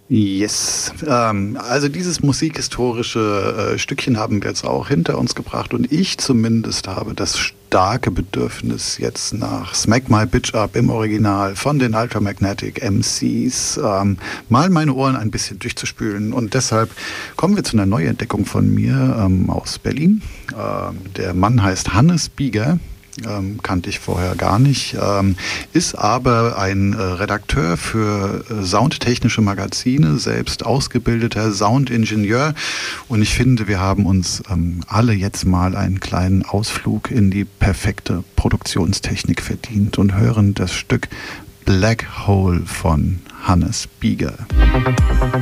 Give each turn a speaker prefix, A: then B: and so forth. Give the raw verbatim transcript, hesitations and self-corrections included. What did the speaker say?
A: Yes, ähm, also dieses musikhistorische äh, Stückchen haben wir jetzt auch hinter uns gebracht und ich zumindest habe das starke Bedürfnis jetzt nach Smack My Bitch Up im Original von den Ultramagnetic M Cs ähm, mal meine Ohren ein bisschen durchzuspülen und deshalb kommen wir zu einer Neuentdeckung von mir ähm, aus Berlin. Ähm, der Mann heißt Hannes Bieger. Ähm, kannte ich vorher gar nicht, ähm, ist aber ein äh, Redakteur für äh, soundtechnische Magazine, selbst ausgebildeter Soundingenieur und ich finde, wir haben uns ähm, alle jetzt mal einen kleinen Ausflug in die perfekte Produktionstechnik verdient und hören das Stück Black Hole von Hannes Bieger.